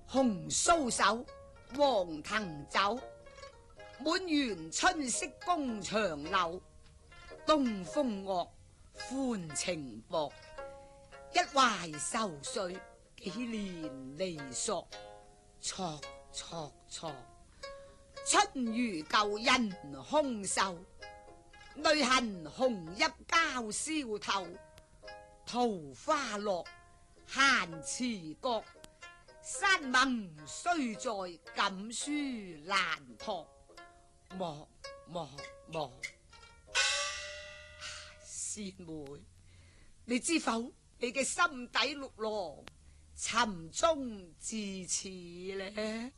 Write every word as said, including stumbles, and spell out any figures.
紅酥手，黃藤酒，滿園春色宮牆柳。東風樂，歡情薄，一懷愁緒，幾年離索。錯錯錯，春如舊人空瘦，淚痕紅泣交燒透。桃花落，閒池閣，山盟須在錦書難託。莫莫莫，師妹，你知否？你嘅心底綠羅，尋蹤至此呢？